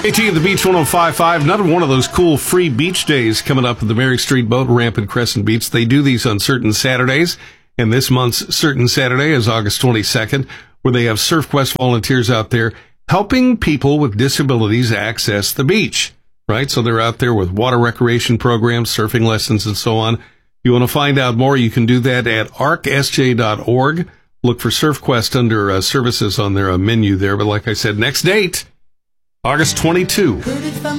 AT at the Beach 105.5. Another one of those cool free beach days coming up at the Mary Street Boat Ramp in Crescent Beach. They do these on certain Saturdays, and this month's certain Saturday is August 22nd, where they have SurfQuest volunteers out there helping people with disabilities access the beach, right? So they're out there with water recreation programs, surfing lessons, and so on. If you want to find out more, you can do that at arcsj.org. Look for SurfQuest under services on their menu there. But like I said, next date, August 22.